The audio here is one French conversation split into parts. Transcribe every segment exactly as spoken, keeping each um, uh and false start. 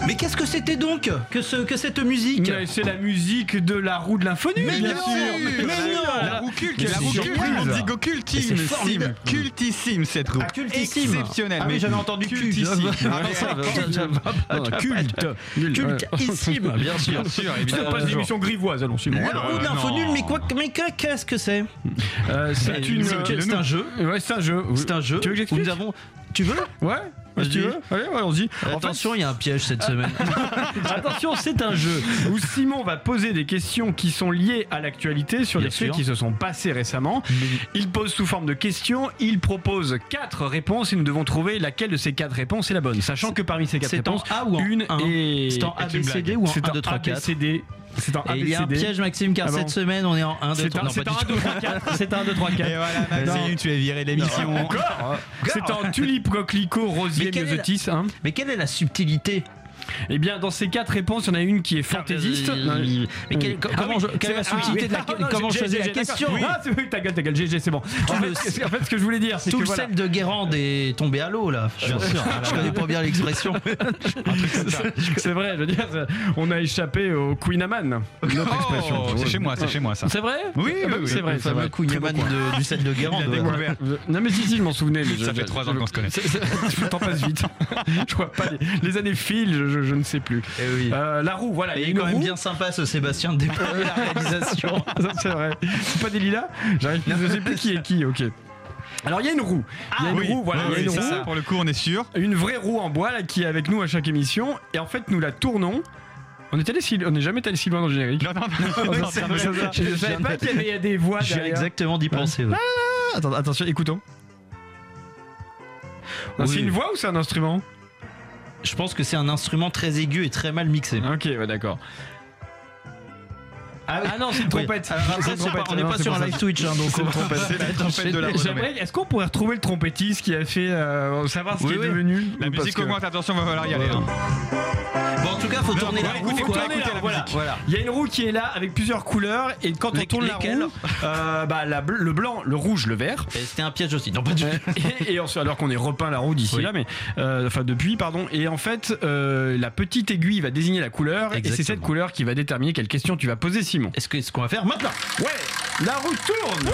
Mais qu'est-ce que c'était donc que, ce, que cette musique? Mais c'est la musique de la roue de l'infonu, Mais bien non, sûr. mais non. La roue culte, Mais la c'est roue culte, surprise. on dit go Mais cultime, c'est formidable. sim, cultissime cette roue. Ah, cultissime. Exceptionnel. Ah oui, j'avais entendu cul. cultissime. Culte. Cultissime, bien sûr. Bien sûr, C'est évidemment. pas une émission grivoise, allons Simon. La roue de l'info nul, mais quoi, mais que- qu'est-ce que c'est? Euh, C'est une. C'est un jeu. Ouais, c'est un jeu. C'est un jeu. Tu veux que où j'explique? nous avons. Tu veux? Ouais. Si tu Vas-y. veux. Allez, ouais, allons-y. En fait, Attention, il y a un piège cette semaine. attention, c'est un jeu où Simon va poser des questions qui sont liées à l'actualité sur Bien des faits sûr. qui se sont passés récemment. Il pose sous forme de questions, il propose quatre réponses et nous devons trouver laquelle de ces quatre réponses est la bonne. Sachant que parmi ces quatre C'est en réponses, A ou en une un? est C'est en A, est B, une C, blague. D ou en C'est un, deux, trois, A, B, quatre? C, D. C'est en A, Et B, il y a C, un D. piège, Maxime, car Ah bon. cette semaine, on est en un, deux, C'est trois. un Non, c'est pas un du un, tout. deux, trois, quatre. C'est un un, deux, trois, Et quatre. voilà, Maxime, tu es viré de l'émission. C'est en tulipe, coquelicot, rosier, Mais quelle est la- myosotis. Hein. Mais quelle est la subtilité? Eh bien, dans ces quatre réponses, il y en a une qui est fantaisiste. Euh, Mais quelle, Ah comment oui, je, quelle est la c'est- subtilité de la ah, non, comment j'ai- choisir j'ai- la j'ai- question? d'accord. Ah, c'est oui, ta gueule, ta gueule, G G, c'est bon. En le- fait, en fait, ce que je voulais dire, c'est Tout que le voilà. sel de Guérande est tombé à l'eau là. Je, je connais pas bien l'expression. C'est vrai, je veux dire, ça- on a échappé au Queen Amman. Notre expression. Oh, c'est chez moi, c'est chez moi ça. C'est vrai? Oui, Ah bah oui, oui. c'est vrai, Le c'est fameux vrai. Queen Amman de- du sel de Guérande. Il a ouais. découvert. Non mais si si je m'en souvenais mais Ça je- fait je- trois je- ans qu'on se connaît. c'est- c'est- Le temps passe vite. Je vois pas les, les années filent, je, je- je ne sais plus. Eh oui. Euh, la roue, voilà, Et il y a il est une quand même roue. bien sympa ce Sébastien de déployer la réalisation. Ça, c'est vrai. C'est pas des lilas. J'arrive plus, je sais plus qui est qui. Ok. Alors il y a une roue. Il y a une Oui, roue, voilà, il y a oui, une ça, roue. ça, pour le coup, on est sûr. Une vraie roue en bois là, qui est avec nous à chaque émission et en fait nous la tournons. On est allé si, on n'est jamais allé si loin dans le générique. Non, non, non, Non, non, c'est non, vrai. non, non. Je ne savais pas qu'il y avait des voix Je viens derrière. exactement d'y penser. ouais. Ah, attends, attention, écoutons. Non, Oui. C'est une voix ou c'est un instrument? Je pense que c'est un instrument très aigu et très mal mixé. Ok, ouais, d'accord. Ah, Ah non, c'est une trompette. Alors, C'est après, une c'est pas- trompette. on n'est Non, pas c'est sur pour un ça. live Twitch, hein, donc C'est on la va trompette, c'est la trompette de la renommée. J'aimerais- Est-ce qu'on pourrait retrouver le trompettiste qui a fait euh, savoir ce Oui, qui est oui. devenu La Parce musique que- augmente, attention, va falloir y aller. hein. Bon, en tout cas, faut tourner la ouais, roue. écoutez, quoi. tourner écoutez la la voilà. musique. Voilà. Il y a une roue qui est là avec plusieurs couleurs et quand on Les- tourne lesquelles la roue, euh, bah, la bl- le blanc, le rouge, le vert. Et c'était un piège aussi. Non, pas du tout. et, et ensuite, alors qu'on est repeint la roue d'ici Oui. là, mais euh, enfin depuis, pardon. Et en fait, euh, la petite aiguille va désigner la couleur et c'est Exactement. cette couleur qui va déterminer quelle question tu vas poser, Simon. Est-ce que ce qu'on va faire maintenant? Ouais, la roue tourne.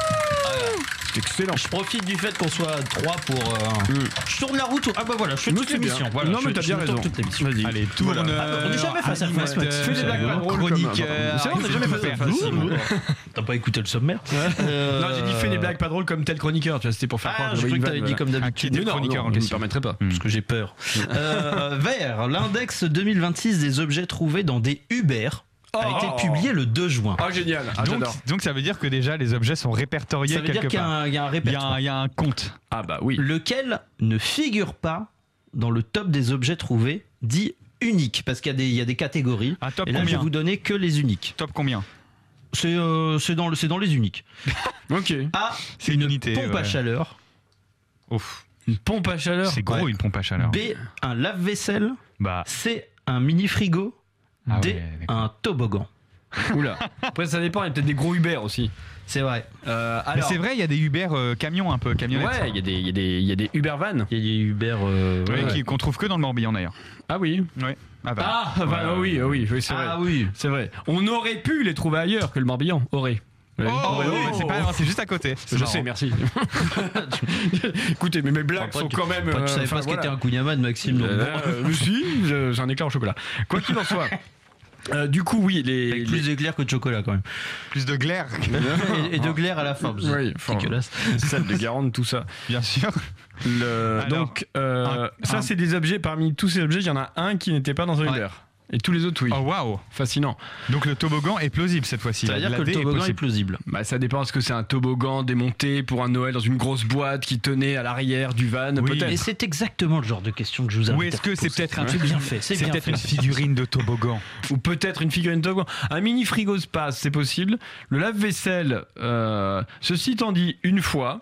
C'est excellent. Je profite du fait qu'on soit trois pour. euh, Je tourne la roue. tour- Ah bah voilà, je fais Nous, toute c'est bien. l'émission. Voilà, non je- mais t'as je bien me tourne raison. toute l'émission. Vas-y. Allez, tourneur, on n'est jamais face à face, animateur, Maxime. Fais des blagues pas drôles comme- chroniqueur. C'est vrai, on n'est jamais face à face, Simon. T'as pas écouté le sommaire? Euh, Non, j'ai dit fais des blagues pas drôles comme tel chroniqueur, tu vois, c'était pour faire Ah, croire je j'avais crois une que t'avais vanne, dit voilà. comme Ah, qui d'habitude. était le Non, chroniqueur non, en je ne me question. permettrai pas. Parce que j'ai peur. Euh, vert, l'index deux mille vingt-six des objets trouvés dans des Uber a Oh. été publié le deux juin. Oh génial, ah, Donc, j'adore. donc ça veut dire que déjà les objets sont répertoriés Ça veut dire quelque qu'il y a part. un, il y a un Il y, a répertoire. un, il y a un compte. Ah bah oui. Lequel ne figure pas dans le top des objets trouvés, dit unique, parce qu'il y a des, il y a des catégories. Un top Et là, je vais combien vous donner que les uniques. Top combien C'est euh, c'est dans, le- c'est dans les uniques. Ok. A, C'est une unité, pompe à ouais. chaleur. Ouf, Une pompe à chaleur. c'est gros Ouais. une pompe à chaleur. B, un lave-vaisselle. Bah, C, un mini-frigo. Ah D, ouais, d'accord. un toboggan. Oula. Après ça dépend, il y a peut-être des gros Uber aussi. C'est vrai. Euh, mais alors, c'est vrai, il y a des Uber euh, camions un peu, camionnettes. ouais, il y a des, il y a des, il y a des Uber van. Il y a des Uber. euh, Ouais, ouais. qui- qu'on trouve que dans le Morbihan d'ailleurs. Ah oui. Ouais. Ah bah. Ah, bah, Ouais, ah oui, ah oui, oui, c'est vrai. Ah oui. C'est vrai. On aurait pu les trouver ailleurs que le Morbihan. Aurait. Oh, Aurait, ouais, aurait. mais c'est pas, non, c'est juste à côté. C'est Je marrant. sais, merci. Écoutez, mais mes blagues Enfin, sont pas quand même. Pas que euh, tu savais enfin, pas ce voilà. qu'était un Kouign-Amann, Maxime. donc Euh, bon. euh, si, je- j'ai un éclair au chocolat. Quoi qu'il en soit. Euh, du coup, oui, les. Avec les- plus d'éclairs que de chocolat quand même. Plus de glaire, et, et de glaire à la fin. parce que Oui, c'est enfin, dégueulasse. celle de Guérande, tout ça. bien sûr. Le- Alors, donc, euh, un- ça, un- c'est des objets. Parmi tous ces objets, il y en a un qui n'était pas dans un Ouais. Uber. Et tous les autres, oui. Oh waouh. Fascinant. Donc le toboggan est plausible cette fois-ci. Ça veut La- dire la que le D est toboggan est possible. plausible. Bah, ça dépend. Est-ce que c'est un toboggan démonté pour un Noël dans une grosse boîte qui tenait à l'arrière du van? Oui. Peut-être. Et c'est exactement le genre de question que je vous invite. Ou est-ce à que c'est poser. peut-être un C'est bien fait. C'est C'est bien peut-être fait. une figurine de toboggan. Ou peut-être une figurine toboggan. Un mini frigo space, c'est possible. Le lave-vaisselle, euh, ceci étant dit, une fois,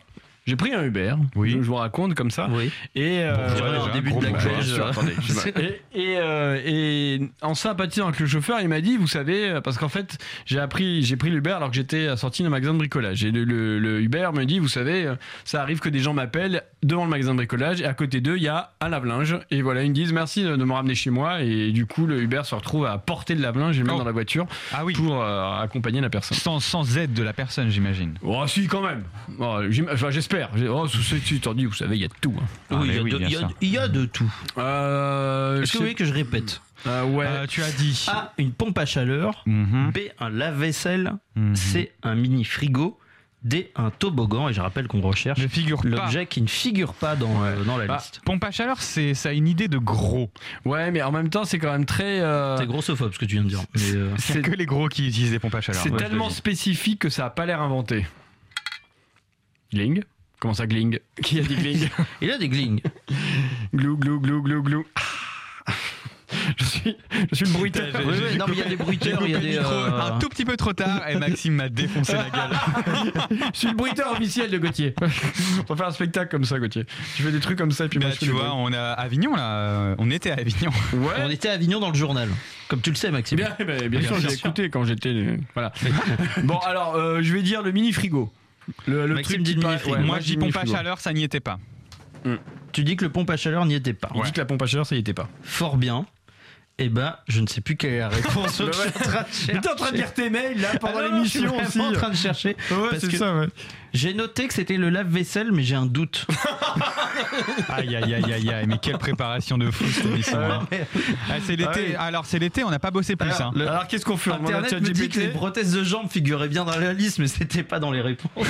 J'ai pris un Uber, Oui. je vous raconte comme ça. Oui. Et euh, Bonjour, voilà, en déjà, début gros de la bonjour. collège. Bien sûr, attendez, je sais pas. et, et, euh, et en sympathisant avec le chauffeur, il m'a dit, vous savez, parce qu'en fait, j'ai appris, j'ai pris l'Uber alors que j'étais sorti d'un magasin de bricolage. Et le, le, le Uber me dit, vous savez, ça arrive que des gens m'appellent devant le magasin de bricolage et à côté d'eux, il y a un lave-linge. Et voilà, ils me disent merci de me ramener chez moi. Et du coup, le Uber se retrouve à porter le lave-linge et le mettre Oh. dans la voiture Ah oui. pour euh, accompagner la personne. Sans, sans aide de la personne, j'imagine. Oh, si, quand même. Oh, j'im- enfin, j'espère. J'ai- Oh, c'est tu dis, vous savez, il y a de tout. hein. Ah, Oui, il y mais a oui, de- bien il y a- sûr. il y a de tout. Euh, Est-ce je que vous voulez que je répète? Euh, ouais. Euh, tu as dit. A, une pompe à chaleur. Mhm. B, un lave-vaisselle. Mhm. C, un mini frigo. D, un toboggan. Et je rappelle qu'on recherche Ne figure pas. l'objet qui ne figure pas dans, euh, dans la Ah. liste. Pompe à chaleur, c'est, ça a une idée de gros. Ouais, mais en même temps, c'est quand même très. euh, C'est grossophobe ce que tu viens de dire. Mais, euh, C'est c'est que les gros qui utilisent des pompes à chaleur. c'est Ouais, je tellement le dis. spécifique que ça a pas l'air inventé. Gling. Comment ça, gling? Qui a dit gling? il a des glings. Glou, glou, glou, glou, glou. Je suis, je suis le bruiteur. J'ai- Oui, j'ai oui, non, mais il y a des bruiteurs, il y a des. euh, Un tout petit peu trop tard et Maxime m'a défoncé la gueule. Je suis le bruiteur officiel de Gauthier. On va faire un spectacle comme ça, Gauthier. Tu fais des trucs comme ça et puis moi Bah, je fais tu le vois, bruit. on est à Avignon là. euh, On était à Avignon. Ouais. On était à Avignon dans le journal. Comme tu le sais, Maxime. Bien, bien, bien Bien sûr, j'ai sûr. écouté quand j'étais. Voilà. Bon, alors, euh, je vais dire le mini frigo. Le, le Maxime truc dit qui le paraît- mini-frigo. ouais, Moi, je dis le pompe à mini-frigo. chaleur, ça n'y était pas. Tu dis que le pompe à chaleur n'y était pas. Il dit que la pompe à chaleur, ça y était pas. Fort bien. Eh ben, je ne sais plus quelle est la réponse. Bah Je suis en train de chercher. T'es en train de lire tes mails là pendant Ah non, je suis l'émission aussi. vraiment en train de chercher. Ouais, parce c'est que- ça, ouais. J'ai noté que c'était le lave-vaisselle, mais j'ai un doute. Aïe, aïe, aïe, aïe, aïe. Mais quelle préparation de fou cette émission. hein. Ah, c'est l'été. Ah oui. Alors, c'est l'été, on n'a pas bossé plus. Alors, hein. le- Alors qu'est-ce qu'on fait? On demande à Internet me dit ChatGPT. que les prothèses de jambes figuraient bien dans la liste, mais c'était pas dans les réponses.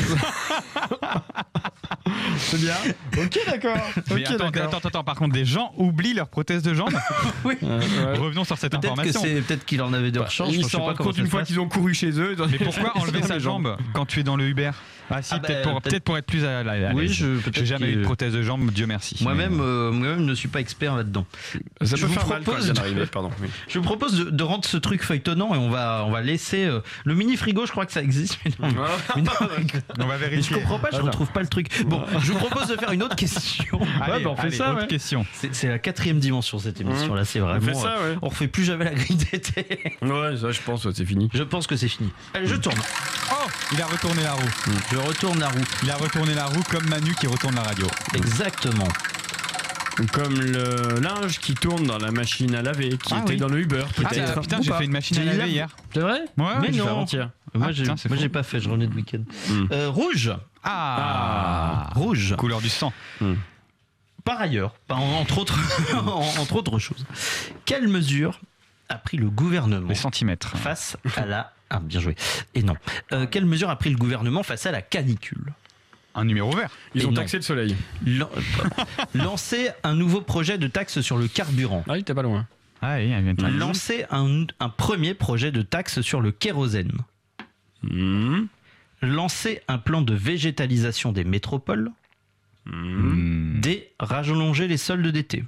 C'est bien. Ok, d'accord. Mais Ok, attends, d'accord. attends, attends, par contre, des gens oublient leurs prothèses de jambes. Oui. Euh, ouais. Revenons sur cette Peut-être que information. c'est peut-être qu'il en avait de rechange. Ils je sais s'en pas rendent comment compte ça une se fois passe. qu'ils ont couru chez eux. Mais pourquoi enlever sa Les jambes jambe quand tu es dans le Uber? Ah si, Ah peut-être bah, pour, peut-être- peut-être pour être plus à la à Oui, l'aise. je peut-être J'ai jamais que- eu de prothèse de jambe, Dieu merci. Moi-même, Mais- euh, moi-même ne suis pas expert là-dedans. Ça Je peut vous faire mal quand propose ça vient de- d'arriver, pardon. Oui. Je vous propose de, de rendre ce truc feuilletonnant et on va, on va laisser euh, le mini frigo. Je crois que ça existe, mais non. Mais non, On va mais je vérifier. comprends pas, je Attends. retrouve pas le truc. Bon, je vous propose de faire une autre question. Allez, Ouais, bah, on fait allez, ça, autre ouais. question. C'est c'est la quatrième dimension cette émission là, c'est On vraiment. fait ça, ouais. euh, on refait plus jamais la grille d'été. Ouais, ça, je pense, ouais, c'est fini. Je pense que c'est fini. Allez, je tourne. Oh, il a retourné la roue. Je retourne la roue. Il a retourné la roue comme Manu qui retourne la radio. Exactement. Comme le linge qui tourne dans la machine à laver, qui Ah était oui. dans le Uber, Ah, peut-être. putain, Ou j'ai pas. fait une machine à J'ai laver la- hier. C'est vrai? Ouais, Mais j'ai J'ai non. fait avant-hier. Moi, Ah, j'ai, putain, c'est moi, fou. j'ai pas fait. Je revenais de week-end. Mm. Euh, rouge. Ah, Rouge. Couleur du sang. Par ailleurs, pas en- entre autres, en- entre autres choses, quelle mesure a pris le gouvernement Les centimètres. face à la ah bien joué et non Euh, quelle mesure a pris le gouvernement face à la canicule? Un numéro vert. Ils Et ont non. taxé le soleil. Lan- Lancer un nouveau projet de taxe sur le carburant. Ah oui, t'es pas loin. Ah oui, elle vient de Lancer un, un premier projet de taxe sur le kérosène. Mmh. Lancer un plan de végétalisation des métropoles. Hmm. D. Rallonger les soldes d'été.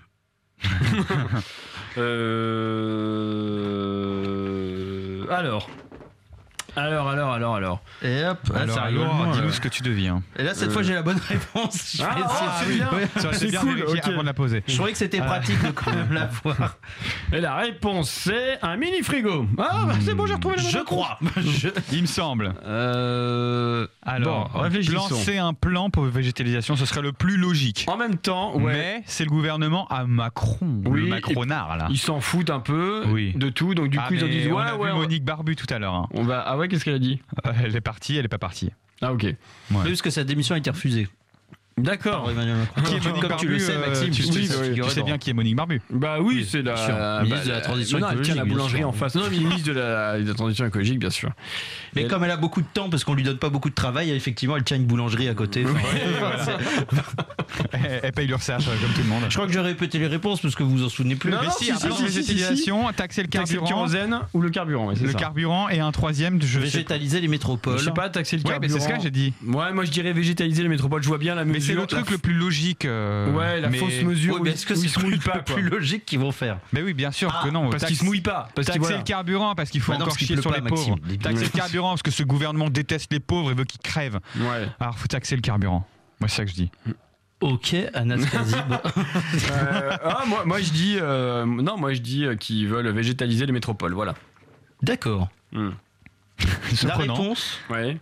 Euh... Alors. Alors, alors, alors, alors. Et hop, ah, Alors, ça rigole alors, moins, dis-nous là. ce que tu deviens. Et là, cette Euh. fois, j'ai la bonne réponse. Je, Ah, vais essayer- ah, c'est bien. Ouais. Ça aurait été C'est bien cool, vérifié ok. avant de la poser. Je croyais que c'était pratique de quand même l'avoir. Et la réponse, c'est un mini frigo. Ah, bah, c'est bon, j'ai retrouvé la bonne Je réponse. crois. Je- Il me semble. Euh... Alors, Bon, réfléchissons. lancer un plan pour végétalisation, ce serait le plus logique. En même temps, ouais. Mais c'est le gouvernement à Macron, Oui, le Macronard là. Ils s'en foutent un peu Oui. de tout, donc du Ah, coup ils ont mais dit on ouais a ouais vu on- Monique Barbu tout à l'heure. hein. on va ah ouais qu'est-ce qu'elle a dit? Euh, Elle est partie, elle est pas partie. Ah ok. Ouais. Oui, parce que sa démission a été refusée D'accord. par Emmanuel Macron. Qui est Comme Monique tu le Barbu, sais, euh, Maxime, tu, puisque tu- ça tu figurait sais dans- bien qui est Monique Barbu. Bah oui, Oui, c'est la bien sûr. bah, Ministre de la Transition non, non, elle tient la écologique, bien boulangerie sûr. en face. Non, mais ministre de la, de la transition écologique, bien sûr. Mais Elle- comme elle a beaucoup de temps, parce qu'on lui donne pas beaucoup de travail, effectivement, elle tient une boulangerie à côté. Enfin, c'est- Elle, elle paye l'URSSAF euh, comme tout le monde. Je crois que j'ai répété les réponses parce que vous vous en souvenez plus. Non, Mais non, si, si, un si, plan si, de si, si, végétalisation, taxer le Taxer le carburant, kérosène ou le carburant, ouais, c'est le ça. carburant et un troisième, je sais. Végétaliser les métropoles. Je sais pas, taxer le Ouais, mais carburant. c'est ce que j'ai dit. Ouais, moi je dirais végétaliser les métropoles. Je vois bien la mesure. Mais c'est le truc la- le plus logique. euh, Ouais, la mais- fausse mesure. Oui, où mais ils- est-ce que où ils c'est se mouillent le pas quoi. plus logique qu'ils vont faire? Mais oui, bien sûr Ah, que non. Parce Taxe- qu'ils se mouillent pas. Parce qu'ils Taxer voilà. le carburant parce qu'il faut Bah non, encore parce qu'il chier pleut sur pas, les Maxime. pauvres. Il Taxer pleut. le carburant parce que ce gouvernement déteste les pauvres et veut qu'ils crèvent. Ouais. Alors faut taxer le carburant. Moi, c'est ça que je dis. Ok, Anastasie. bon. Euh, ah, moi, moi, je dis. euh, non, moi, je dis euh, qu'ils veulent végétaliser les métropoles, voilà. D'accord. Hmm. La Surprenant. réponse Ouais.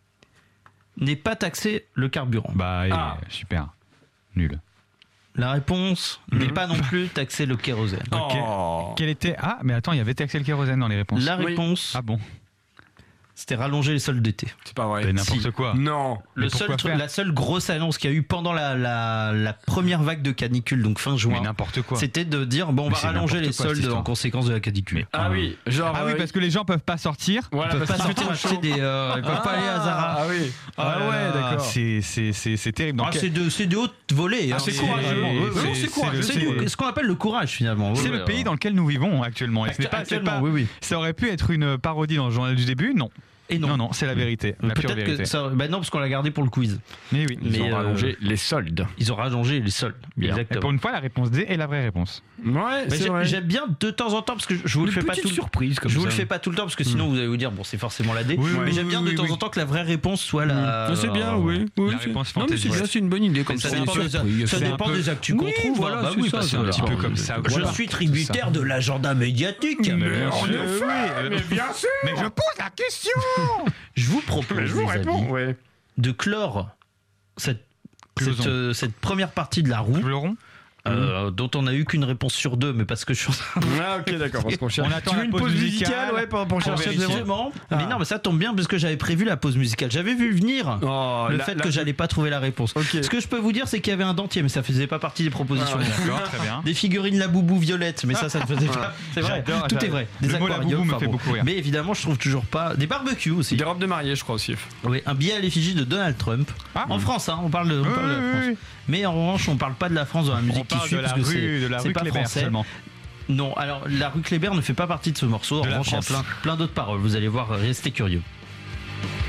n'est pas taxer le carburant. Bah, et- Ah. super. Nul. La réponse Mhm. n'est pas non plus taxer le kérosène. Ok. Oh. Quel était. Ah, mais attends, il y avait taxé le kérosène dans les réponses. La Oui. réponse, Ah bon. c'était rallonger les soldes d'été. C'est pas vrai. Mais n'importe si. quoi. Non. Le Mais seul pourquoi truc- faire la seule grosse annonce qu'il y a eu pendant la, la, la première vague de canicule, donc fin Mais juin, n'importe quoi. c'était de dire bon, on Mais va c'est rallonger n'importe les quoi, cette soldes histoire. en conséquence de la canicule. Mais- Ah oui, genre. Ah oui, euh, parce que les gens peuvent pas sortir. Voilà, Ils peuvent parce pas que sortir c'était acheter chaud. des. euh, ils peuvent pas aller à Zara. Ah oui. Oh Ah là ouais, là, d'accord. C'est, c'est, c'est, c'est terrible. Donc, Ah, c'est de, c'est de haute volée. Ah, hein. c'est C'est- courageux. ouais, ouais, c'est- ouais, c'est courageux. le- C'est c'est- du- ce qu'on appelle le courage finalement. c'est Ouais, le ouais, pays ouais. dans lequel nous vivons actuellement. Et ce n'est pas, c'est Actuellement, pas- oui, oui. Ça aurait pu être une parodie dans le journal du début, non. Et non. Non, non, c'est la vérité. La pure Peut-être vérité. que ça. Bah non, parce qu'on l'a gardé pour le quiz. Mais oui. Ils Mais, ont euh, rallongé les soldes. Ils ont rallongé les soldes. Et Exactement. pour une fois, la réponse D est la vraie réponse. Ouais, Mais c'est j'ai- vrai. J'aime bien de temps en temps parce que je vous le Une fais pas petite tout. surprise comme Je vous ça. le fais pas tout le temps parce que sinon vous allez vous dire bon c'est forcément la D. Oui, mais oui, j'aime oui, bien de oui, temps oui. en temps que la vraie réponse soit la. Ah, c'est bien, oui. oui La c'est- réponse non, mais c'est fantasy. bien, c'est une bonne idée comme Ça ça. dépend, les des, surprises. ça C'est un dépend peu- des actus qu'on Oui, trouve. voilà, hein. Bah c'est oui, ça, bah, c'est c'est un un petit petit peu peu comme ça. Je Voilà. suis tributaire de l'agenda médiatique. Mais en Mais effet, oui, mais bien sûr. Mais je pose la question. Je vous propose, Mais je vous les réponds. amis, Ouais. de clore cette, Closons. cette, euh, cette première partie de la roue, Fleuron. euh, dont on a eu qu'une réponse sur deux, mais parce que je suis en train Ah ok, d'accord. Parce qu'on cherche. On attend Tu veux la une pause pause musicale musicale, ouais, pour, pour pour chercher vérifier. des mots. Justement, Ah. mais non, mais ça tombe bien parce que j'avais prévu la pause musicale. J'avais vu venir Oh, le la- fait la- que j'allais pas trouver la réponse. Ok. Ce que je peux vous dire, c'est qu'il y avait un dentier, mais ça faisait pas partie des propositions. Ah ouais. D'accord, très bien. Des figurines la boubou violette, mais ça, ça ne faisait pas. C'est vrai, J'adore, tout est j'adore. vrai. Des Le mot la aquariums, boubou me enfin fait bon. beaucoup rire. Mais évidemment, je trouve toujours pas. Des barbecues aussi. Des robes de mariée, je crois aussi. Oui, un billet à l'effigie de Donald Trump. Ah. En France, hein, on parle de, on Oui, parle de la oui, France. oui. Mais en revanche, on parle pas de la France dans la musique On parle qui suit de la parce que c'est rue, de la c'est rue pas Kléber français. seulement. Non, alors la rue Kléber ne fait pas partie de ce morceau. En De la revanche, il y a France. plein, plein d'autres paroles. Vous allez voir, restez curieux.